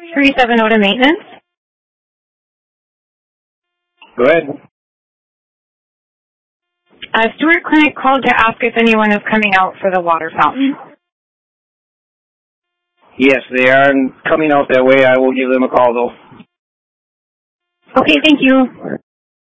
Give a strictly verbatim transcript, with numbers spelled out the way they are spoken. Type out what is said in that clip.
three seven zero to maintenance. Go ahead. Uh, Stewart Clinic called to ask if anyone is coming out for the water fountain. Yes, they are coming out that way. I will give them a call, though. Okay, thank you.